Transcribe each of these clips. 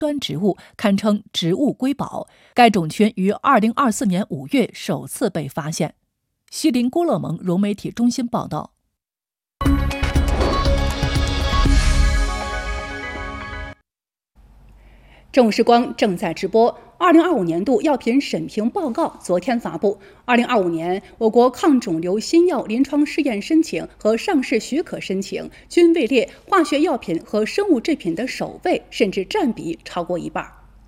端植物，堪称植物瑰宝。该种群于2024年5月首次被发现。锡林郭勒盟融媒体中心报道。 正午时光正在直播。2025年度药品审评报告昨天发布。2025年，我国抗肿瘤新药临床试验申请和上市许可申请均位列化学药品和生物制品的首位，甚至占比超过一半。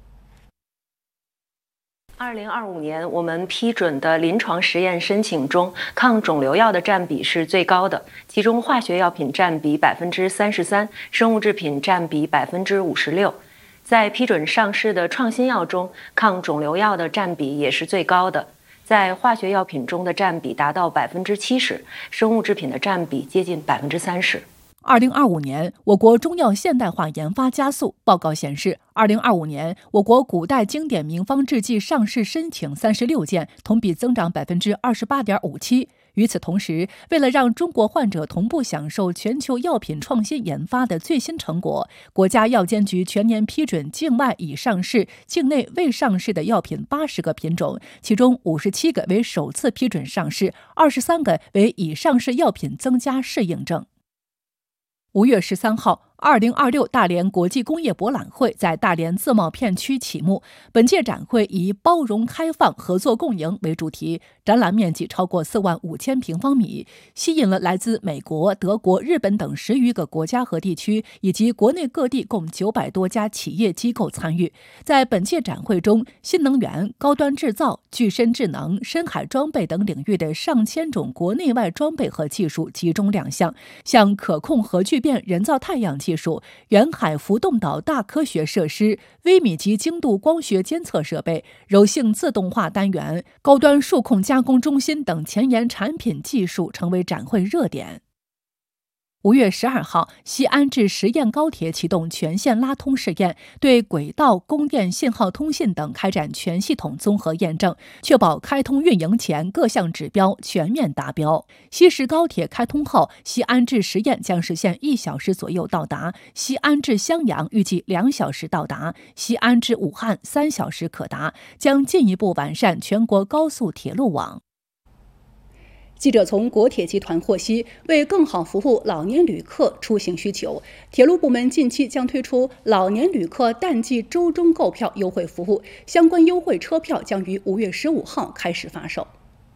2025年，我们批准的临床实验申请中，抗肿瘤药的占比是最高的，其中化学药品占比33%，生物制品占比56%。在批准上市的创新药中，抗肿瘤药的占比也是最高的，在化学药品中的占比达到70%，生物制品的占比接近30%。 2025年，我国中药现代化研发加速。报告显示，2025年，我国古代经典名方制剂上市申请36件，同比增长28.57%。与此同时，为了让中国患者同步享受全球药品创新研发的最新成果，国家药监局全年批准境外已上市、境内未上市的药品80个品种，其中57个为首次批准上市，23个为已上市药品增加适应症。5月13号，2026大连国际工业博览会在大连自贸片区启幕。本届展会以包容开放、合作共赢为主题，展览面积超过45000平方米，吸引了来自美国、德国、日本等10余个国家和地区，以及国内各地共900多家企业机构参与。在本届展会中，新能源、高端制造、具身智能、深海装备等领域的上千种国内外装备和技术集中亮相，像可控核聚变人造太阳技术、远海浮动岛大科学设施、微米级精度光学监测设备、柔性自动化单元、高端数控加工中心等前沿产品技术成为展会热点。5月12号，西安至十堰高铁启动全线拉通试验，对轨道、供电、信号通信等开展全系统综合验证，确保开通运营前各项指标全面达标。西石高铁开通后，西安至十堰将实现1小时左右到达，西安至襄阳预计2小时到达，西安至武汉3小时可达，将进一步完善全国高速铁路网。 记者从国铁集团获悉，为更好服务老年旅客出行需求，铁路部门近期将推出老年旅客淡季周中购票优惠服务，相关优惠车票将于5月15号开始发售。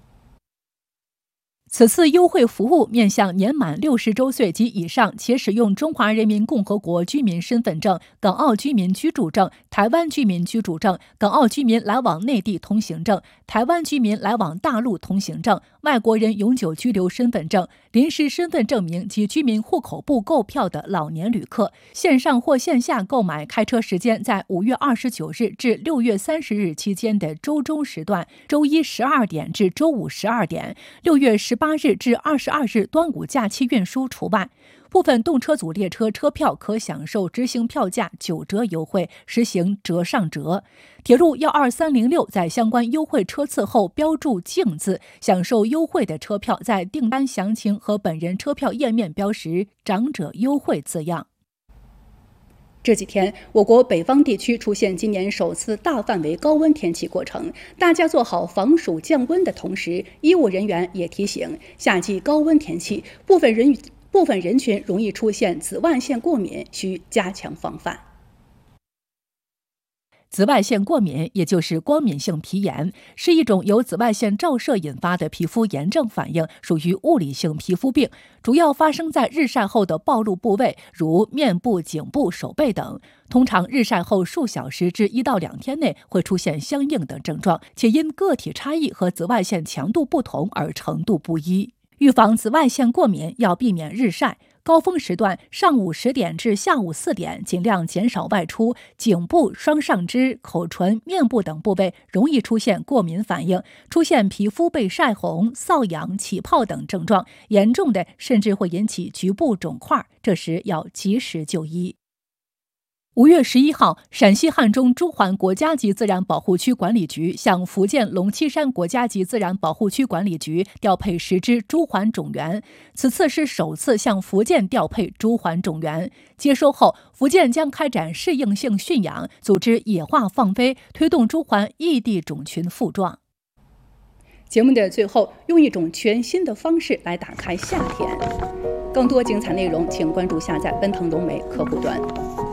此次优惠服务面向年满60周岁及以上且使用中华人民共和国居民身份证、港澳居民居住证、台湾居民居住证、港澳居民来往内地通行证、台湾居民来往大陆通行证、外国人永久居留身份证、临时身份证明及居民户口簿购票的老年旅客，线上或线下购买开车时间在5月29日至6月30日期间的周中时段，周一12点至周五12点，6月18日至22日端午假期运输除外。部分动车组列车车票可享受执行票价9折优惠，实行折上折。铁路12306在相关优惠车次后标注敬字，享受优惠的车票在订单详情和本人车票页面标识长者优惠字样。 这几天，我国北方地区出现今年首次大范围高温天气过程，大家做好防暑降温的同时，医务人员也提醒，夏季高温天气，部分人群容易出现紫外线过敏，需加强防范。 紫外线过敏，也就是光敏性皮炎，是一种由紫外线照射引发的皮肤炎症反应，属于物理性皮肤病，主要发生在日晒后的暴露部位，如面部、颈部、手背等。通常日晒后数小时至1到2天内会出现相应的症状，且因个体差异和紫外线强度不同而程度不一。预防紫外线过敏，要避免日晒。高峰时段上午10点至下午4点尽量减少外出，颈部、双上肢、口唇、面部等部位容易出现过敏反应，出现皮肤被晒红、瘙痒、起泡等症状，严重的甚至会引起局部肿块，这时要及时就医。 5月11号，陕西汉中朱鹮国家级自然保护区管理局向福建龙栖山国家级自然保护区管理局调配10只朱鹮种源，此次是首次向福建调配朱鹮种源。接收后，福建将开展适应性驯养，组织野化放飞，推动朱鹮异地种群复壮。 节目的最后，用一种全新的方式来打开夏天。更多精彩内容，请关注下载奔腾龙媒客户端。